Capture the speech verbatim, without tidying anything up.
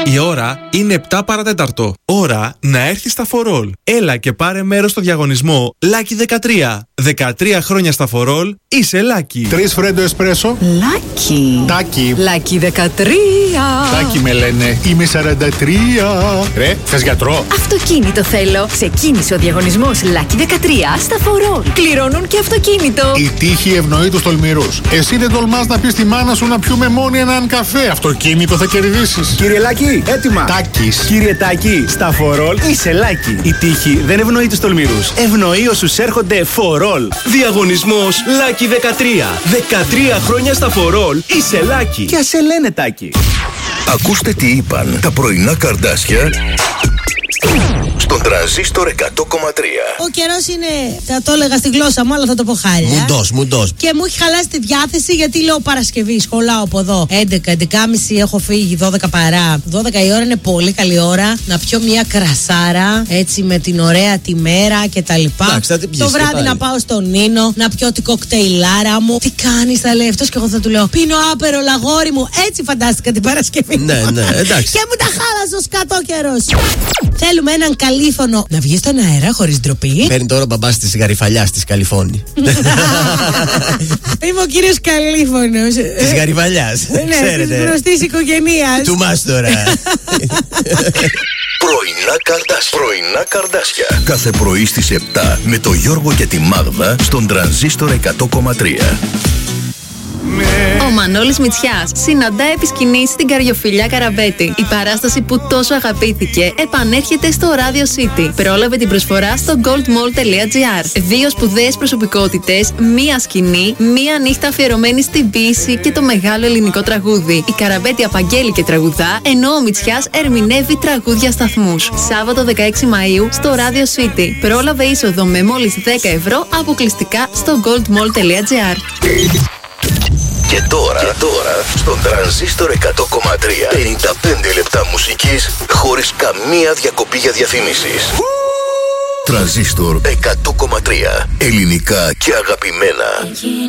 Η ώρα είναι επτά παρατέταρτο. Ώρα να έρθεις στα φορόλ. Έλα και πάρε μέρος στο διαγωνισμό Lucky δεκατρία. δεκατρία χρόνια στα φορόλ, είσαι Lucky. Τρεις φρέντο εσπρέσο. Lucky. Τάκι. Lucky δεκατρία. Τάκι με λένε. Είμαι σαράντα τρία. Ρε, θες γιατρό? Αυτοκίνητο θέλω. Ξεκίνησε ο διαγωνισμός Lucky δεκατρία στα φορόλ. Κληρώνουν και αυτοκίνητο. Η τύχη ευνοεί τους τολμηρούς. Εσύ δεν τολμάς να πεις στη μάνα σου να πιούμε μόνοι έναν καφέ. Αυτοκίνητο θα κερδίσεις. Κύριε Λάκη, έτοιμα. Τάκης. Κύριε Τάκη, στα φορόλ είσαι Λάκη. Η τύχη δεν ευνοεί τους τολμηρούς. Ευνοεί όσους έρχονται φορόλ. Διαγωνισμός Lucky δεκατρία. δεκατρία χρόνια στα φορόλ είσαι Λάκη. Και ας σε λένε Τάκη. Ακούστε τι είπαν τα πρωινά καρδάσια στον Τρανζίστορ εκατό κόμμα τρία. Ο καιρός είναι, θα το έλεγα στη γλώσσα μου, αλλά θα το πω χάλια. Μουντός, μουντός. Και μου έχει χαλάσει τη διάθεση γιατί λέω Παρασκευή, σχολάω από εδώ. έντεκα, έντεκα και μισή έχω φύγει, δώδεκα παρά. δώδεκα η ώρα είναι πολύ καλή ώρα να πιω μια κρασάρα, έτσι με την ωραία τη μέρα κτλ. Το βράδυ πάλι να πάω στον Νίνο, να πιω την κοκτέιλάρα μου. Τι κάνεις, θα λέει αυτός και εγώ θα του λέω πίνω άπερο λαγόρι μου. Έτσι φαντάστηκα την Παρασκευή. Ναι, ναι, εντάξει. Και μου τα χάλασε ο σκατόκερος. Θέλουμε έναν καλήφωνο να βγει στον αέρα χωρίς ντροπή. Παίρνει τώρα ο μπαμπάς της Γαριφαλιάς της Καλιφώνη. Είμαι ο κύριος Καλήφωνος. Της Γαριφαλιάς. Ναι, της γνωστής οικογενείας. Του Μάστορα. Πρωινά Καρδάσια. Πρωινά Καρδάσια. Κάθε πρωί στις επτά με το Γιώργο και τη Μάγδα στον Τρανζίστορ εκατό κόμμα τρία. Ο Μανώλης Μητσιάς συναντά επί σκηνής στην Καριοφιλιά Καραβέτη. Η παράσταση που τόσο αγαπήθηκε επανέρχεται στο Radio City. Πρόλαβε την προσφορά στο goldmall τελεία gr. Δύο σπουδαίες προσωπικότητες, μία σκηνή, μία νύχτα αφιερωμένη στην ποίηση και το μεγάλο ελληνικό τραγούδι. Η Καραβέτη απαγγέλει και τραγουδά, ενώ ο Μητσιάς ερμηνεύει τραγούδια σταθμούς. Σάββατο δεκαέξι Μαΐου στο Radio City. Πρόλαβε είσοδο με μόλις δέκα ευρώ αποκλειστικά στο goldmall τελεία gr. Και τώρα, και τώρα στον Τρανζίστορ εκατό κόμμα τρία πενήντα πέντε λεπτά μουσικής χωρίς καμία διακοπή για διαφημίσεις. Τρανζίστορ εκατό κόμμα τρία. Ελληνικά και αγαπημένα.